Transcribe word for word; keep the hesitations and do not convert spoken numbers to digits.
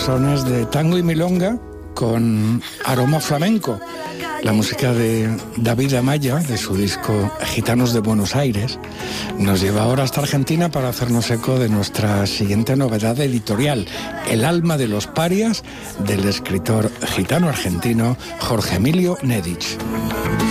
sones de tango y milonga con aroma flamenco. La música de David Amaya, de su disco Gitanos de Buenos Aires, nos lleva ahora hasta Argentina para hacernos eco de nuestra siguiente novedad editorial, El alma de los parias, del escritor gitano argentino Jorge Emilio Nedich.